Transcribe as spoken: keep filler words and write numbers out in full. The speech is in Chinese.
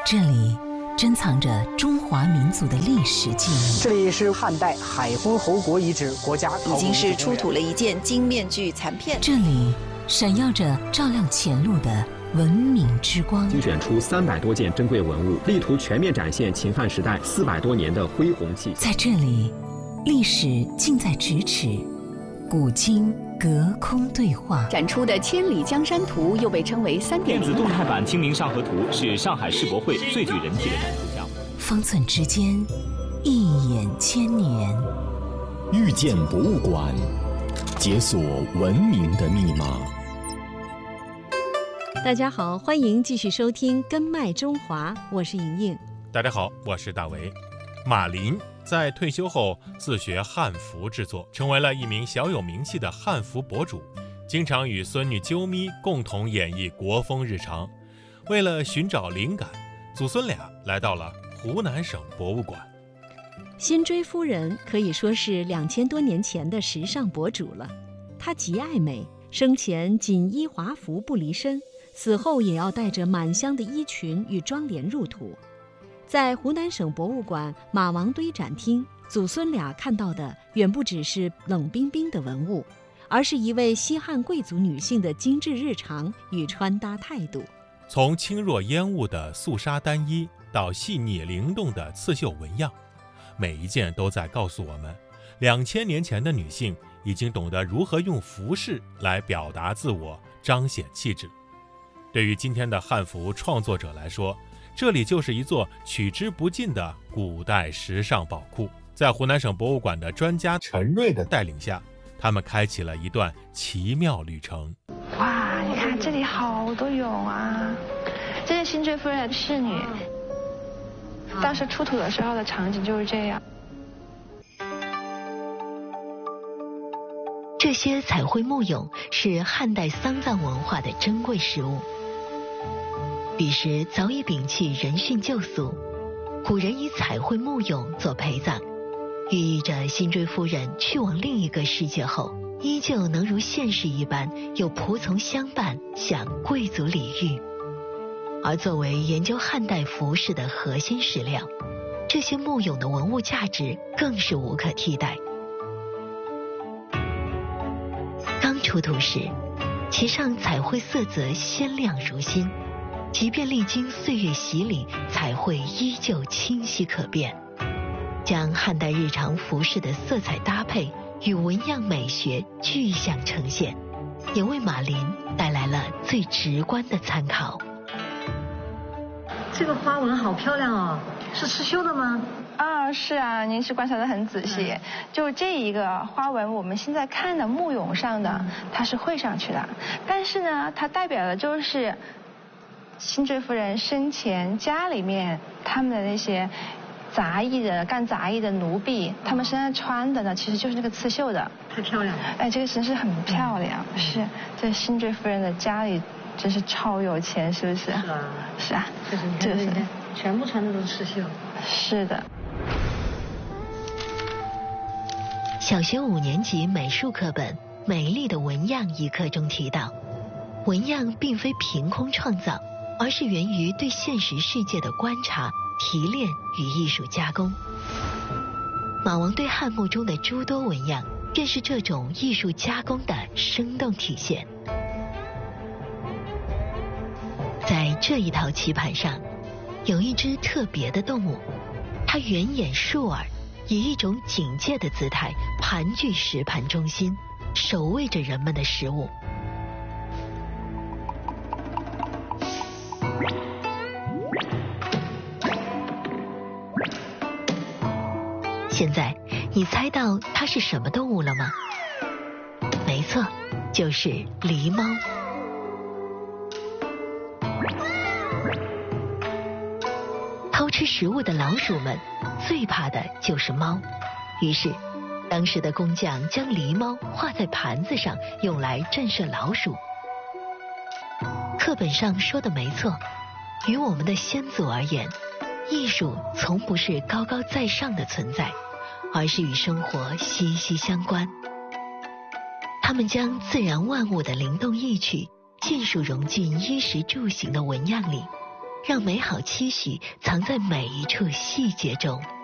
这里珍藏着中华民族的历史记忆。 这里是汉代海昏侯国遗址国家考古已经是出土了一件金面具残片。 这里闪耀着照亮前路的文明之光。 精选出三百多件珍贵文物，力图全面展现秦汉时代四百多年的恢宏气息。 在这里，历史近在咫尺，古今隔空对话。 展出的《千里江山图》又被称为三点零。 电子动态版《清明上河图》是上海世博会最具人气的展出项目。 方寸之间，一眼千年。 遇见博物馆，解锁文明的密码。 大家好，欢迎继续收听《根脉中华》，我是莹莹。 大家好，我是大为。马林在退休后自学汉服制作，成为了一名小有名气的汉服博主，经常与孙女啾咪共同演绎国风日常。为了寻找灵感，祖孙俩来到了湖南省博物馆。 辛追夫人可以说是两千多年前的时尚博主了。她极爱美，生前锦衣华服不离身，死后也要带着满箱的衣裙与妆奁入土。在湖南省博物馆马王堆展厅，祖孙俩看到的远不只是冷冰冰的文物，而是一位西汉贵族女性的精致日常与穿搭态度。 从轻若烟雾的素纱单衣到细腻灵动的刺绣纹样，每一件都在告诉我们，两千年前的女性已经懂得如何用服饰来表达自我，彰显气质。对于今天的汉服创作者来说，这里就是一座取之不尽的古代时尚宝库。在湖南省博物馆的专家陈瑞的带领下，他们开启了一段奇妙旅程。 哇，你看这里好多俑啊！这是辛追夫人的侍女，当时出土的时候的场景就是这样。 这些彩绘木俑是汉代丧葬文化的珍贵实物。彼时早已摒弃人殉旧俗，古人以彩绘木俑做陪葬，寓意着辛追夫人去往另一个世界后，依旧能如现世一般有仆从相伴，享贵族礼遇。而作为研究汉代服饰的核心史料，这些木俑的文物价值更是无可替代。刚出土时，其上彩绘色泽鲜亮如新，即便历经岁月洗礼，彩绘依旧清晰可辨，将汉代日常服饰的色彩搭配与纹样美学具象呈现，也为马林带来了最直观的参考。 这个花纹好漂亮哦，是刺绣的吗？ 啊，是啊，您是观察得很仔细。嗯、就这一个花纹，我们现在看的木俑上的，它是绘上去的，但是呢，它代表的就是辛追夫人生前家里面他们的那些杂役的干杂役的奴婢，他们身上穿的呢，其实就是那个刺绣的。 太漂亮了！ 哎，这个真是很漂亮。嗯、是，这辛追夫人的家里真是超有钱，是不是？是啊， 是啊， 就是你看这些，全部穿的都是刺绣。 是的。 小学五年级美术课本《美丽的纹样》一课中提到，纹样并非凭空创造，而是源于对现实世界的观察、提炼与艺术加工。马王堆汉墓中的诸多纹样，便是这种艺术加工的生动体现。在这一套棋盘上，有一只特别的动物，它圆眼竖耳，以一种警戒的姿态盘踞石盘中心，守卫着人们的食物。现在你猜到它是什么动物了吗？没错，就是狸猫。偷吃食物的老鼠们最怕的就是猫，于是当时的工匠将狸猫画在盘子上，用来震慑老鼠。课本上说的没错，于我们的先祖而言，艺术从不是高高在上的存在，而是与生活息息相关。他们将自然万物的灵动意趣尽数融进衣食住行的纹样里， 让美好期许藏在每一处细节中。